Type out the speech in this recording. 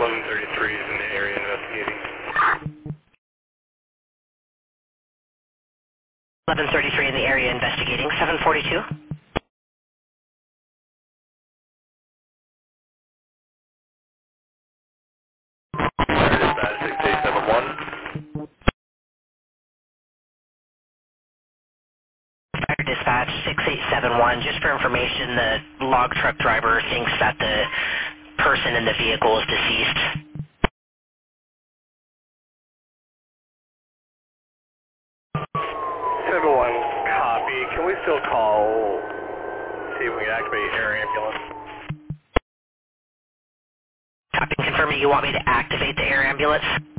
1133 is in the area investigating. 1133 in the area investigating. 742. Dispatch 6871. Fire Dispatch 6871. Just for information, the log truck driver thinks that the person in the vehicle is deceased. 7-1, copy. Can we still call, see if we can activate air ambulance? Copy, confirming you want me to activate the air ambulance?